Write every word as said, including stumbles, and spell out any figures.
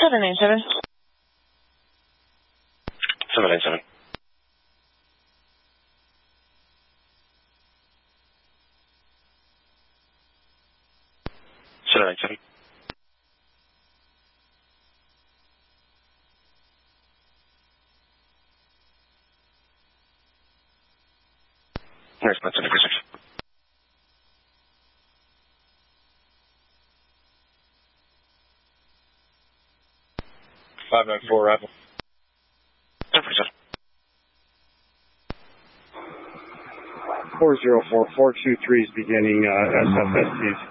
seven nine seven. seven nine seven. seven nine seven. Nice, that's a six. five nine four, Apple. four zero four, four two three is beginning uh, S F S Ts.